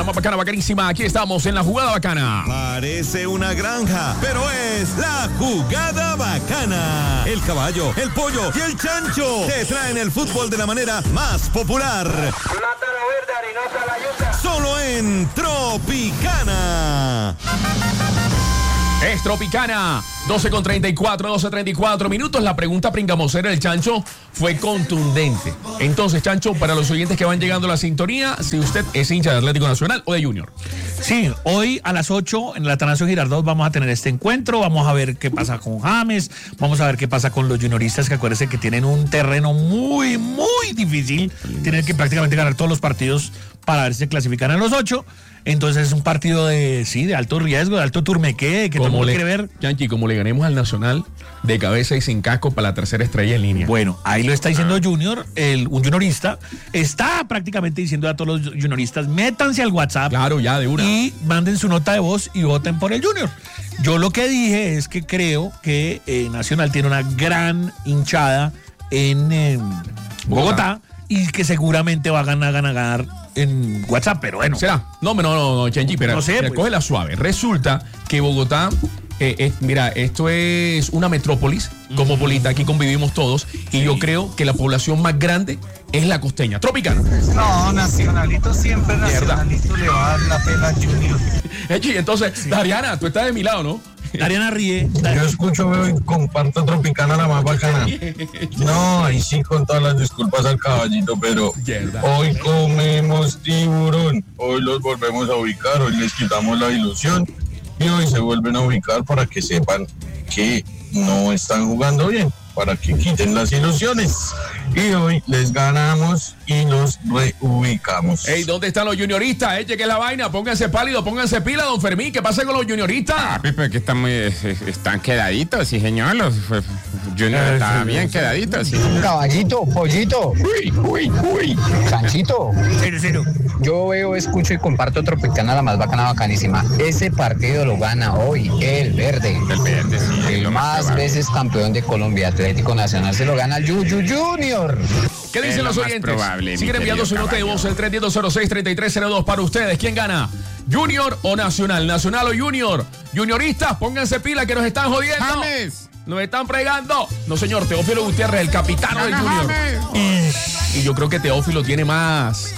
Más bacana, bacanísima. Aquí estamos en la jugada bacana. Parece una granja, pero es la jugada bacana. El caballo, el pollo y el chancho te traen el fútbol de la manera más popular. Plátano verde, harinosa la yuca. Solo en Tropicana. Es Tropicana, 12:34 minutos. La pregunta pringamosera del Chancho fue contundente. Entonces, Chancho, para los oyentes que van llegando a la sintonía, si usted es hincha de Atlético Nacional o de Junior. Sí, hoy a las 8 en el Atanasio Girardot vamos a tener este encuentro, vamos a ver qué pasa con James, vamos a ver qué pasa con los junioristas, que acuérdense que tienen un terreno muy, muy difícil, tienen que prácticamente ganar todos los partidos para ver si se clasifican en los 8. Entonces es un partido de alto riesgo, de alto turmeque, que todo el mundo quiere ver. Yanchi, como le ganemos al Nacional de cabeza y sin casco para la tercera estrella en línea. Bueno, ahí lo está diciendo Junior, un juniorista, está prácticamente diciendo a todos los junioristas, métanse al WhatsApp. Claro, ya de una. Y manden su nota de voz y voten por el Junior. Yo lo que dije es que creo que Nacional tiene una gran hinchada en Bogotá y que seguramente va a ganar en WhatsApp, pero bueno. ¿Será? No, Chenji, pero no sé, pues. Cógela suave. Resulta que Bogotá, mira, esto es una metrópolis cosmopolita, aquí convivimos todos, y yo creo que la población más grande es la costeña. Tropicana. No, Nacionalito siempre, Nacionalito le va a dar la pena a Junior. Chenji, entonces, sí. Dariana, tú estás de mi lado, ¿no? Dariana ríe. Yo escucho, veo y comparto Tropicana, la más bacana. No, ahí sí, con todas las disculpas al caballito, pero hoy comemos tiburón, hoy los volvemos a ubicar, hoy les quitamos la ilusión y hoy se vuelven a ubicar para que sepan que no están jugando bien, para que quiten las ilusiones. Y hoy les ganamos y los reubicamos. Ey, ¿dónde están los junioristas? Que es la vaina. Pónganse pálido, pónganse pila, don Fermín. ¿Qué pasa con los junioristas? Pero que están quedaditos, sí, señor. Los Junior estaban bien quedaditos, sí. Caballito, pollito. Uy. Chanchito. Cero. Yo veo, escucho y comparto Tropicana, la más bacana, bacanísima. Ese partido lo gana hoy el verde. El verde, sí. El más veces campeón de Colombia, Atlético Nacional, se lo gana el Junior. ¿Qué dicen los oyentes? Siguen enviando su nota de voz el 310-06-3302 para ustedes. ¿Quién gana? ¿Junior o Nacional? ¿Nacional o Junior? Junioristas, pónganse pila que nos están jodiendo. ¡James! Nos están fregando. No, señor, Teófilo Gutiérrez, el capitano del Junior. Y yo creo que Teófilo tiene más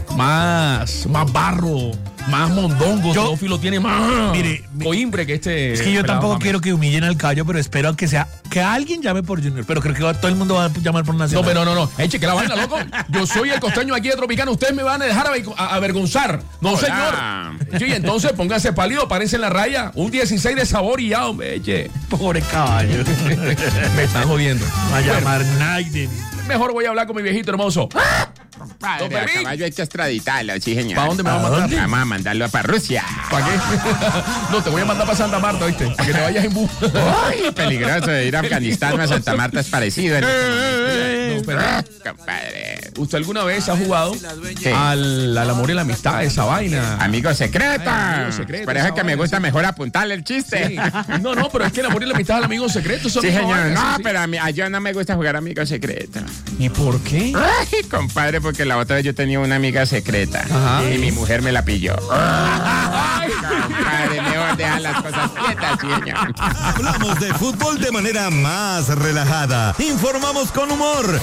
barro, más mondongo. Teófilo tiene más coimbre que este. Es que yo tampoco quiero que humillen al Cayo, pero espero que alguien llame por Junior, pero creo que todo el mundo va a llamar por Nacional. No, pero no. Eche, que la vaina, loco. Yo soy el costeño aquí de Tropicana. Ustedes me van a dejar avergonzar. No, señor. Sí, entonces pónganse pálido, párense en la raya. Un 16 de sabor y ya, hombre, eche. Pobre caballo. Me están jodiendo. Va a llamar Naiden. Mejor voy a hablar con mi viejito hermoso. Padre, a caballo hay que extraditarlo, sí, señor. ¿Para dónde me va a mandar? Vamos a mandarlo para Rusia. ¿Para qué? No, te voy a mandar para Santa Marta, ¿viste? Para que te vayas en bus. Ay, peligroso de ir a Afganistán, a Santa Marta es parecido. No, pero, compadre. ¿Usted alguna vez ha jugado al amor y la amistad, esa vaina? Amigo secreto. Por eso es que me gusta mejor apuntarle el chiste. Sí. No, pero es que el amor y la amistad es el amigo secreto. Sí, señor. No, pero a yo no me gusta jugar amigo secreto. ¿Y por qué? Ay, compadre, porque la otra vez yo tenía una amiga secreta. Ajá. Y mi mujer me la pilló. Ay, compadre, mejor dejar las cosas quietas, señor. Hablamos de fútbol de manera más relajada. Informamos con humor.